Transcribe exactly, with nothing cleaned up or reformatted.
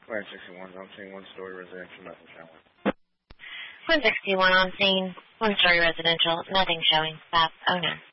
one sixty-one on scene, one-story residential, nothing showing. one sixty-one on scene, one-story residential, nothing showing. Stop. Oh no.